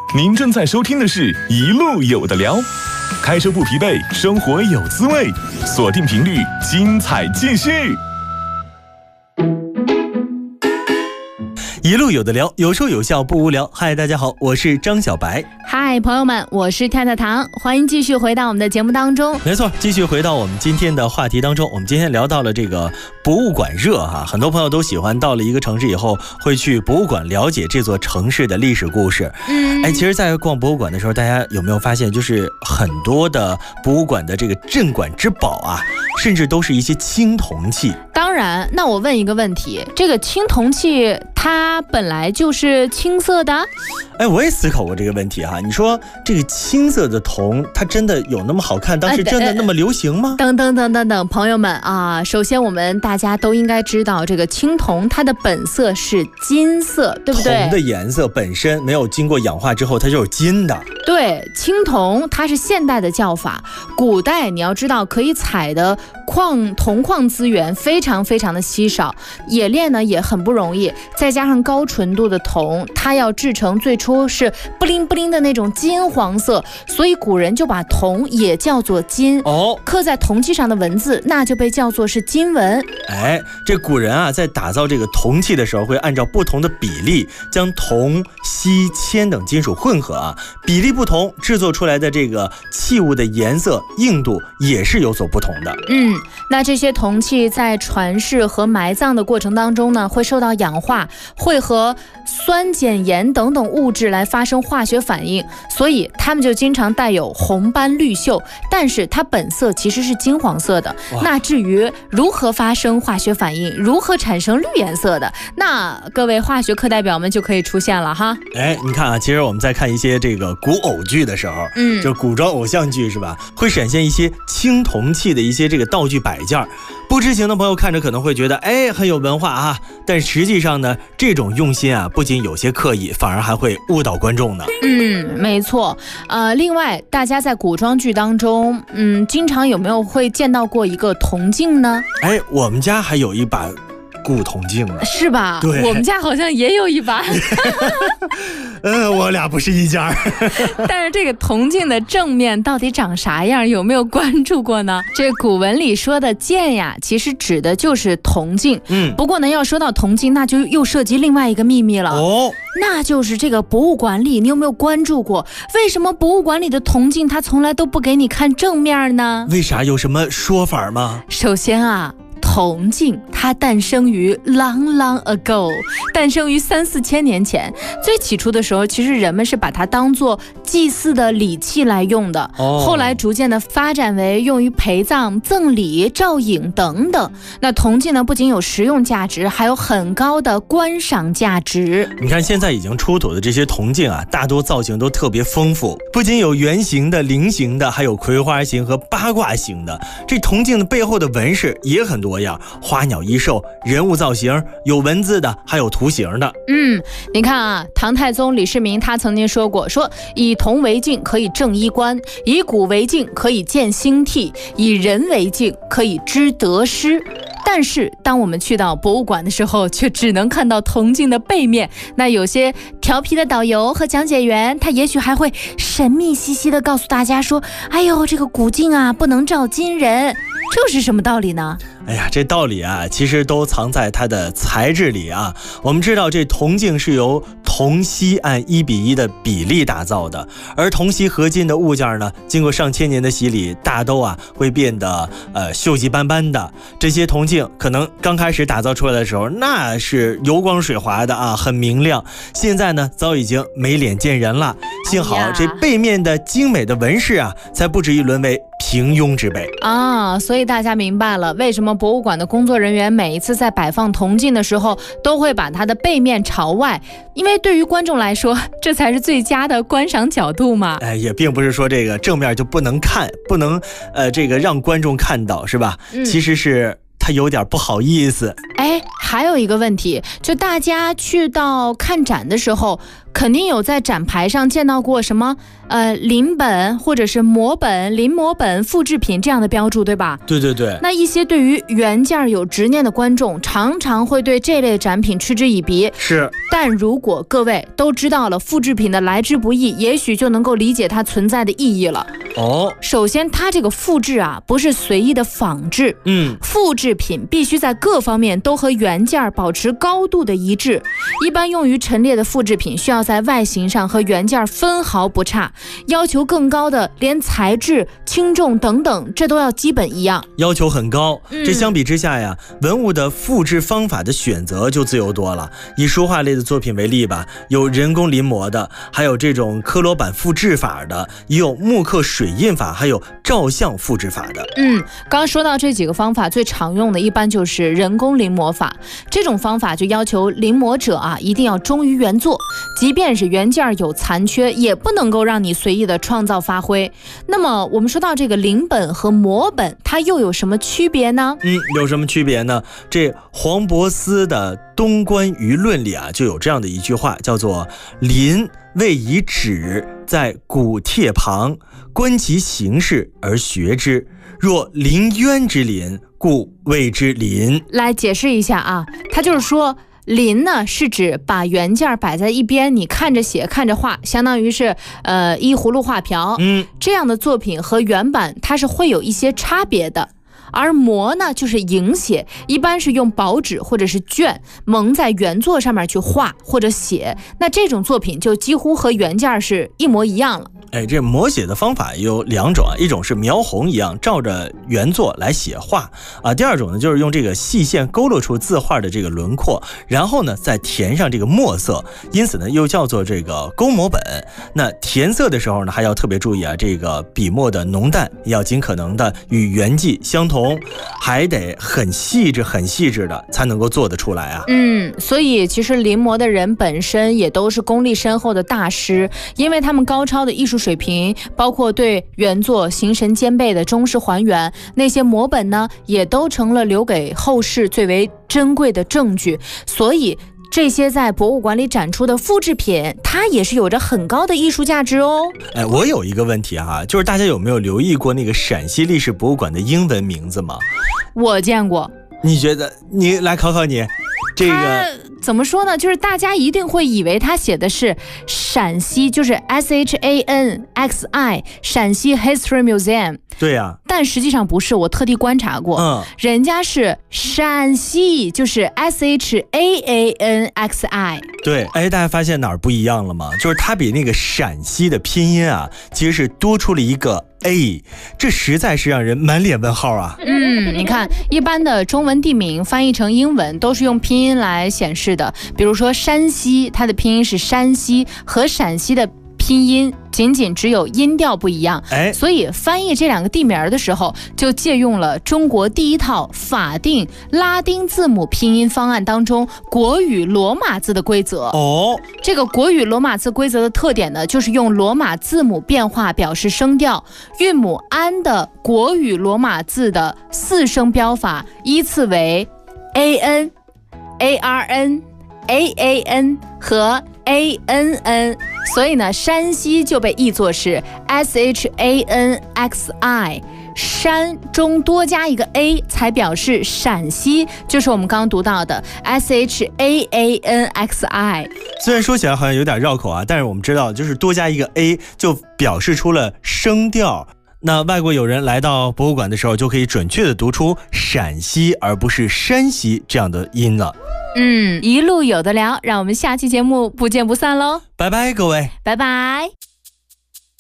您正在收听的是一路有的聊，开车不疲惫，生活有滋味，锁定频率，精彩继续。 一路有的聊，有说有笑不无聊。嗨，大家好，我是张小白。 嗨，朋友们，我是跳跳糖，欢迎继续回到我们的节目当中。 没错，继续回到我们今天的话题当中。我们今天聊到了这个博物馆热哈，很多朋友都喜欢到了一个城市以后会去博物馆了解这座城市的历史故事。其实在逛博物馆的时候，大家有没有发现，就是很多的博物馆的这个镇馆之宝啊，甚至都是一些青铜器。 当然，那我问一个问题，这个青铜器它本来就是青色的？ 我也思考过这个问题哈。你说这个青色的铜，它真的有那么好看？当时真的那么流行吗？ 等，朋友们啊，首先我们大家都应该知道，这个青铜它的本色是金色，对不对？ 铜的颜色本身没有经过氧化之后，它就是金的。 对，青铜它是现代的叫法，古代你要知道可以采的铜矿资源非常的稀少，冶炼呢也很不容易，再加上高纯度的铜，它要制成最初是不灵不灵的那种金黄色，所以古人就把铜也叫做金。刻在铜器上的文字那就被叫做是金文。 这古人啊在打造这个铜器的时候，会按照不同的比例将铜、锡、铅等金属混合啊，比例不同，制作出来的这个器物的颜色、硬度也是有所不同的。 那这些铜器在传世和埋葬的过程当中呢，会受到氧化，会和酸碱盐等等物质来发生化学反应，所以它们就经常带有红斑绿锈，但是它本色其实是金黄色的。那至于如何发生化学反应，如何产生绿颜色的，那各位化学课代表们就可以出现了哈。 你看啊，其实我们在看一些这个古偶剧的时候，就古装偶像剧是吧，会闪现一些青铜器的一些这个道具摆件，不知情的朋友看着可能会觉得很有文化啊，但实际上呢，这种用心啊不仅有些刻意，反而还会误导观众呢。 没错。另外大家在古装剧当中经常有没有会见到过一个铜镜呢？ 我们家还有一把古铜镜呢。是吧？ 对， 我们家好像也有一把。 我俩不是一家。 但是这个铜镜的正面到底长啥样，有没有关注过呢？这古文里说的剑呀，其实指的就是铜镜。不过呢，要说到铜镜，那就又涉及另外一个秘密了。那就是这个博物馆里，你有没有关注过？为什么博物馆里的铜镜它从来都不给你看正面呢？ 为啥？有什么说法吗？ 首先啊，铜镜它诞生于 long ago， 诞生于3、4千年前。最起初的时候，其实人们是把它当作祭祀的礼器来用的，后来逐渐的发展为用于陪葬、赠礼、照影等等。那铜镜呢，不仅有实用价值，还有很高的观赏价值。 你看现在已经出土的这些铜镜啊，大多造型都特别丰富，不仅有圆形的、菱形的，还有葵花形和八卦形的。这铜镜的背后的纹饰也很多样，花鸟异兽、人物造型，有文字的，还有图形的。 你看啊，唐太宗李世民他曾经说过，说以铜为镜可以正衣冠，以古为镜可以见兴替，以人为镜可以知得失。但是当我们去到博物馆的时候，却只能看到铜镜的背面。那有些调皮的导游和讲解员，他也许还会神秘兮兮的告诉大家说，这个古镜啊不能照金人，这是什么道理呢？ 这道理啊，其实都藏在它的材质里啊。我们知道这铜镜是由铜锡按1:1的比例打造的，而铜锡合金的物件呢，经过上千年的洗礼，大都会变得锈迹斑斑的。这些铜镜可能刚开始打造出来的时候，那是油光水滑的啊，很明亮。现在呢，早已经没脸见人了。幸好这背面的精美的纹饰啊，才不至于沦为平庸之辈啊。所以大家明白了，为什么博物馆的工作人员每一次在摆放铜镜的时候，都会把它的背面朝外，因为对于观众来说，这才是最佳的观赏角度嘛。 也并不是说这个正面就不能看，不能这个让观众看到，是吧？其实是他有点不好意思。 还有一个问题，就大家去到看展的时候， 肯定有在展牌上见到过什么临本或者是摹本、临摹本、复制品这样的标注，对吧？ 对对对。 那一些对于原件有执念的观众，常常会对这类展品嗤之以鼻。 是。 但如果各位都知道了复制品的来之不易，也许就能够理解它存在的意义了。首先它这个复制啊，不是随意的仿制，复制品必须在各方面都和原件保持高度的一致。一般用于陈列的复制品，需要在外形上和原件分毫不差，要求更高的，连材质、轻重等等，这都要基本一样， 要求很高。这相比之下呀，文物的复制方法的选择就自由多了。以书画类的作品为例吧，有人工临摹的，还有这种科罗版复制法的，也有木刻水印法，还有照相复制法的。 刚刚说到这几个方法，最常用的一般就是人工临摹法。这种方法就要求临摹者啊，一定要忠于原作，即便是原件有残缺，也不能够让你随意的创造发挥。那么我们说到这个临本和摹本，它又有什么区别呢？ 有什么区别呢？这黄伯思的《东关舆论》里啊，就有这样的一句话，叫做临谓以纸在古帖旁，观其形式而学之，若临渊之临，故谓之临。 来解释一下啊，它就是说临呢是指把原件摆在一边，你看着写看着画，相当于是依葫芦画瓢。这样的作品和原版它是会有一些差别的。而摹呢就是影写，一般是用薄纸或者是卷蒙在原作上面去画或者写，那这种作品就几乎和原件是一模一样了。 这摹写的方法有两种啊，一种是描红一样照着原作来写画啊，第二种呢就是用这个细线勾勒出字画的这个轮廓，然后呢再填上这个墨色，因此呢又叫做这个勾摹本。那填色的时候呢还要特别注意啊，这个笔墨的浓淡要尽可能的与原迹相同，还得很细致的才能够做得出来啊。 所以其实临摹的人本身也都是功力深厚的大师，因为他们高超的艺术水平，包括对原作形神兼备的忠实还原，那些摹本呢也都成了留给后世最为珍贵的证据。所以这些在博物馆里展出的复制品，它也是有着很高的艺术价值哦。 我有一个问题哈，就是大家有没有留意过那个陕西历史博物馆的英文名字吗？ 我见过。你觉得？你来考考你。这个怎么说呢？就是大家一定会以为他写的是陕西，就是 SHANXI 陕西 History Museum。 对呀， 但实际上不是，我特地观察过，人家是陕西，就是 SHANXI。 对，大家发现哪儿不一样了吗？就是它比那个陕西的拼音啊，其实是多出了一个 A， 这实在是让人满脸问号啊。 你看，一般的中文地名翻译成英文都是用拼音来显示的，比如说山西，它的拼音是山西，和陕西的拼音仅只有音调不一样，所以翻译这两个地名的时候，就借用了中国第一套法定拉丁字母拼音方案当中国语罗马字的规则。这个国语罗马字规则的特点呢，就是用罗马字母变化表示声调，韵母安的国语罗马字的4声标法依次为 AN、ARN、AAN 和 ANN， 所以呢，山西就被译作是 SHANXI， 山中多加一个 A 才表示陕西，就是我们刚刚读到的 SHANXI。 虽然说起来好像有点绕口啊，但是我们知道就是多加一个 A 就表示出了声调，那外国友人来到博物馆的时候就可以准确的读出陕西而不是山西这样的音了。 一路有的聊，让我们下期节目不见不散喽！ 拜拜，各位， 拜拜。